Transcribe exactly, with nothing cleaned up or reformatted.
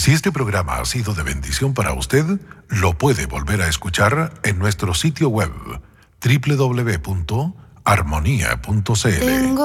Si este programa ha sido de bendición para usted, lo puede volver a escuchar en nuestro sitio web doble u doble u doble u punto armonía punto c l.